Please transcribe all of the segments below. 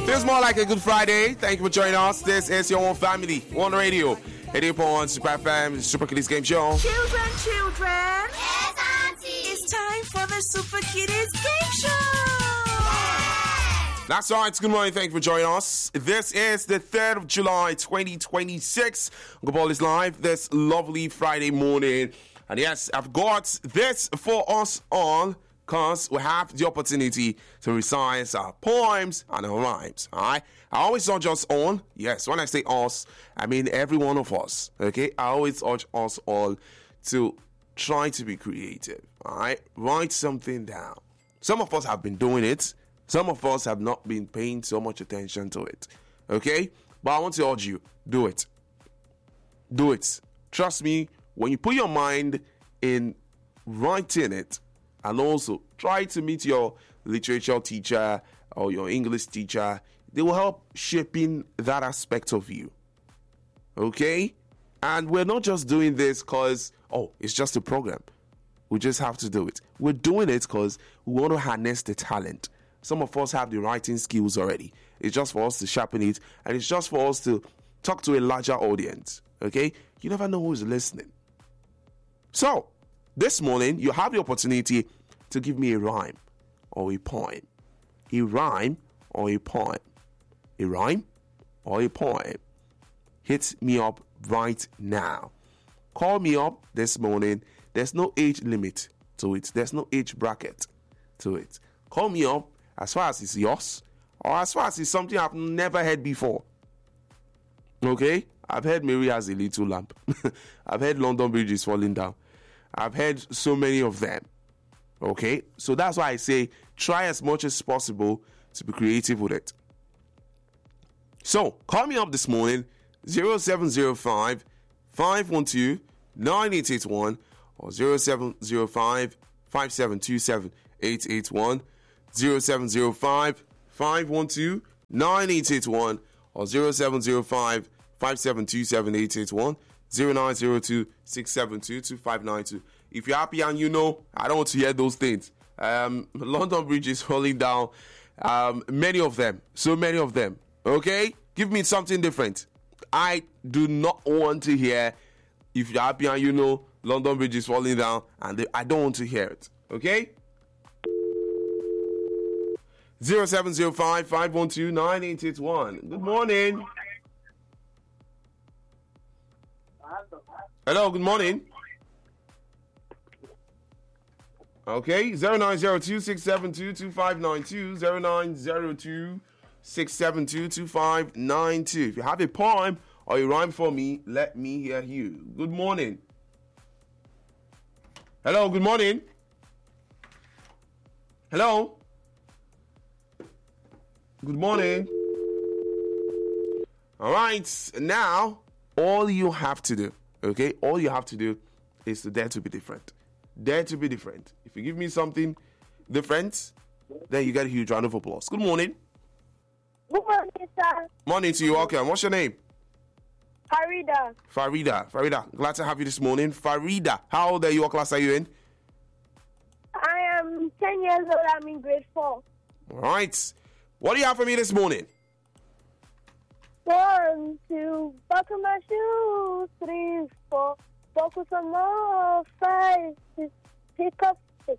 Feels more like a good Friday. Thank you for joining us. This is your own family, One Radio, 88.1 Super FM, Super Kiddies Game Show. Children. Yes, Auntie. It's time for the Super Kiddies Game Show. Yes. That's right. Good morning. Thank you for joining us. This is the 3rd of July, 2026. Good Ball is live this lovely Friday morning. And yes, I've got this for us all, because we have the opportunity to recite our poems and our rhymes, all right? I always urge us all, yes, when I say us, I mean every one of us, okay? I always urge us all to try to be creative, all right? Write something down. Some of us have been doing it. Some of us have not been paying so much attention to it, okay? But I want to urge you, do it. Do it. Trust me, when you put your mind in writing it, and also try to meet your literature teacher or your English teacher, they will help shaping that aspect of you. Okay? And we're not just doing this because, it's just a program. We just have to do it. We're doing it because we want to harness the talent. Some of us have the writing skills already. It's just for us to sharpen it, and it's just for us to talk to a larger audience. Okay? You never know who's listening. So, this morning, you have the opportunity to give me a rhyme or a poem. A rhyme or a poem. A rhyme or a poem. Hit me up right now. Call me up this morning. There's no age limit to it. There's no age bracket to it. Call me up as far as it's yours or as far as it's something I've never heard before. Okay? I've heard Mary has a little lamp. I've heard London Bridge is falling down. I've heard so many of them. Okay? So that's why I say try as much as possible to be creative with it. So, call me up this morning, 0705 512 9881 or 0705 5727 881, 0705 512 9881 or 0705 5727 881, 0902 672 2592. If you're happy and you know, I don't want to hear those things. London Bridge is falling down. Many of them. So many of them. Okay? Give me something different. I do not want to hear, if you're happy and you know, London Bridge is falling down, and I don't want to hear it. Okay? 0705 512 9881. Good morning. Hello, good morning. Okay, 0902-672-2592, 0902-672-2592. If you have a poem or a rhyme for me, let me hear you. Good morning. Hello, good morning. Hello. Good morning. All right, now, all you have to do, okay, all you have to do is to dare to be different. Dare to be different. If you give me something different, then you get a huge round of applause. Good morning. Good morning, sir. Morning to you. Welcome. What's your name? Farida. Glad to have you this morning. Farida, how old are you? What class are you in? I am 10 years old. I'm in grade 4. All right. What do you have for me this morning? 1, 2, buckle my shoes. 3, 4, buckle some more. 5, 6, pick up 6.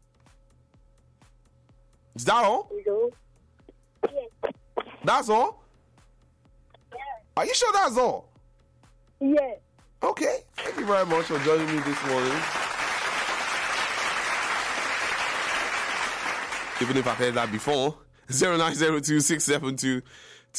Is that all? Yes. That's all? Yes. Are you sure that's all? Yes. Okay. Thank you very much for joining me this morning. Even if I've heard that before. 0902-672-2592,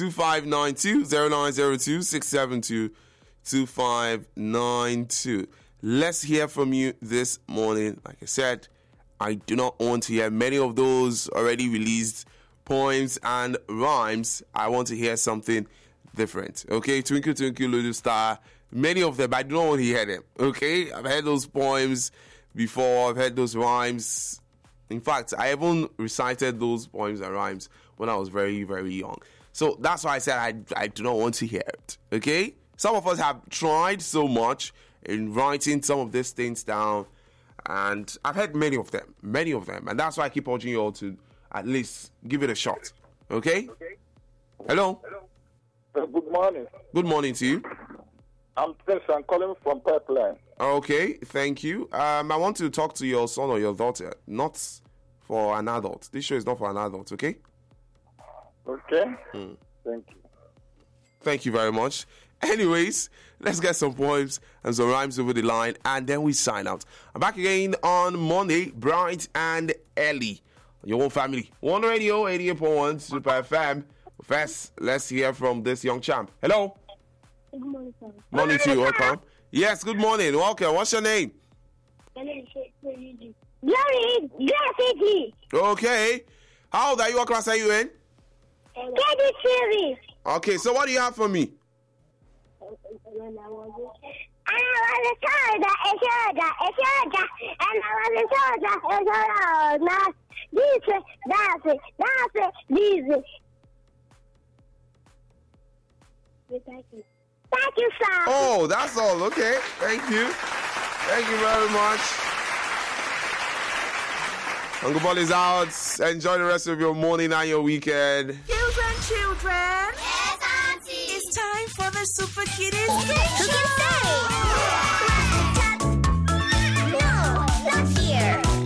0902-672-2592. Let's hear from you this morning. Like I said, I do not want to hear many of those already released poems and rhymes. I want to hear something different. Okay, Twinkle Twinkle Little Star, many of them, I do not want to hear them. Okay, I've heard those poems before, I've heard those rhymes. In fact, I even recited those poems and rhymes when I was very, very young. So that's why I said I do not want to hear it. Okay? Some of us have tried so much in writing some of these things down, and I've heard many of them. And that's why I keep urging you all to at least give it a shot. Okay? Hello. Good morning. Good morning to you. I'm Prince. I'm calling from Pipeline. Okay, thank you. I want to talk to your son or your daughter, not for an adult. This show is not for an adult, okay? Okay. Thank you. Thank you very much. Anyways, let's get some poems and some rhymes over the line, and then we sign out. I'm back again on Monday, bright and early. Your whole family. One Radio, 88.1 Super FM. First, let's hear from this young champ. Hello. Good morning, sir. Morning to you. Welcome. Yes, good morning. Welcome. What's your name? My name is Glory Graffiti. Okay. How old are you? What class are you in? Get series. Okay, so what do you have for me? And I was a soldier, and I was a soldier. Now, this. Thank you, sir. Oh, that's all. Okay. Thank you. Thank you very much. Uncle Paul is out. Enjoy the rest of your morning and your weekend. Children. Yes, Auntie. It's time for the Super Kiddies Game Who can Show. say?